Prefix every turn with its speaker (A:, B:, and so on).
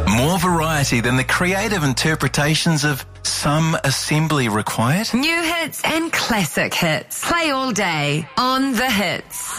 A: More variety than the creative interpretations of some assembly required?
B: New hits and classic hits. Play all day on The Hits.